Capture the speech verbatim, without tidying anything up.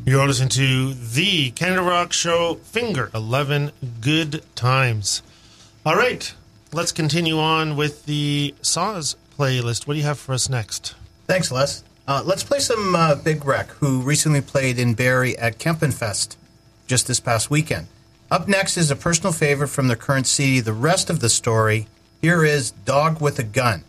You're listening to the Canada Rock Show, Finger eleven Good Times. All right, let's continue on with the Saws playlist. What do you have for us next? Thanks, Les. Uh, let's play some uh, Big Wreck, who recently played in Barrie at Kempenfest just this past weekend. Up next is a personal favorite from their current C D, The Rest of the Story. Here is Dog with a Gun.